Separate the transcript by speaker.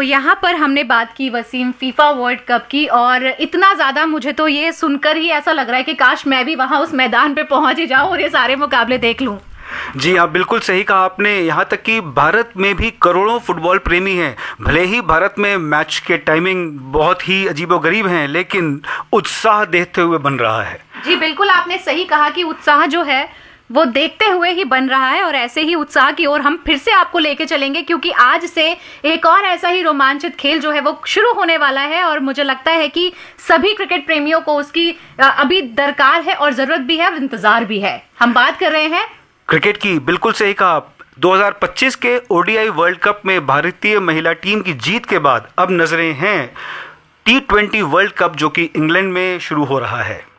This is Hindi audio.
Speaker 1: यहाँ पर हमने बात की वसीम फीफा वर्ल्ड कप की, और इतना ज़्यादा मुझे तो ये सुनकर ही ऐसा लग रहा है कि काश मैं भी वहाँ उस मैदान पे पहुँच ही जाऊँ और ये सारे मुकाबले देख लूँ।
Speaker 2: जी हाँ, बिल्कुल सही कहा आपने। यहाँ तक कि भारत में भी करोड़ों फुटबॉल प्रेमी हैं। भले ही भारत में मैच के टाइमिंग बहुत ही अजीबोगरीब हैं, लेकिन उत्साह देखते हुए बन रहा है।
Speaker 1: जी बिल्कुल, आपने सही कहा कि उत्साह जो है वो देखते हुए ही बन रहा है, और ऐसे ही उत्साह की ओर हम फिर से आपको लेके चलेंगे, क्योंकि आज से एक और ऐसा ही रोमांचित खेल जो है वो शुरू होने वाला है, और मुझे लगता है कि सभी क्रिकेट प्रेमियों को उसकी अभी दरकार है और जरूरत भी है और इंतजार भी है। हम बात कर रहे हैं
Speaker 2: क्रिकेट की। बिल्कुल सही कहा। 2025 के ओडीआई वर्ल्ड कप में भारतीय महिला टीम की जीत के बाद अब नजरें हैं T20 वर्ल्ड कप, जो कि इंग्लैंड में शुरू हो रहा है।